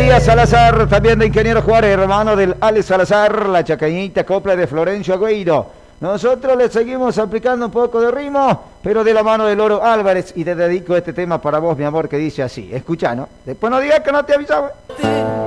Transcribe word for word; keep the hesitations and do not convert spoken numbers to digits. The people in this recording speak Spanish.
Elías Salazar, también de Ingeniero Juárez, hermano del Ale Salazar, la chacañita copla de Florencio Agüeiro. Nosotros le seguimos aplicando un poco de ritmo, pero de la mano de Loro Álvarez, y te dedico este tema para vos, mi amor, que dice así. Escucha, ¿no? Después no digas que no te avisaba.